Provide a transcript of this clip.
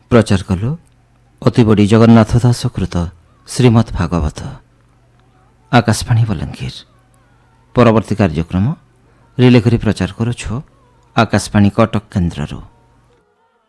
ପ୍ରଚାର କଲୁ ଅତିବଡ଼ି ଜଗନ୍ନାଥ ଦାସ କୃତ ଶ୍ରୀମଦ୍ ଭାଗବତ। ଆକାଶବାଣୀ ବଲାଙ୍ଗୀର। ପରବର୍ତ୍ତୀ କାର୍ଯ୍ୟକ୍ରମ ରିଲେ କରି ପ୍ରଚାର କରୁଛୁ ଆକାଶବାଣୀ କଟକ କେନ୍ଦ୍ରରୁ।